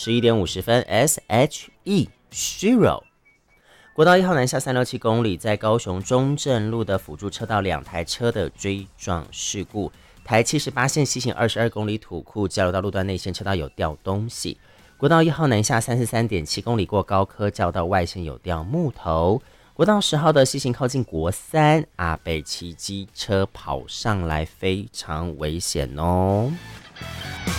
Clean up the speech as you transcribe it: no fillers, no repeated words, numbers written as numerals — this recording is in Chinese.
11点50分 SHE Shiro。国道1号南下367公里，在高雄中正路的辅助车道2台车的追撞事故。台78线西行22公里土库交流道路段内线车道有掉东西。国道1号南下33.7公里过高科交道外线有掉木头。国道10号的西行靠近国三，阿北骑机车跑上来非常危险哦。